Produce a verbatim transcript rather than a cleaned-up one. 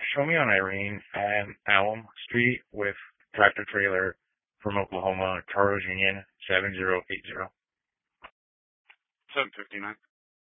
show me on Irene and Alum Street with tractor trailer from Oklahoma, Charles Union seven zero eight zero. seven fifty-nine.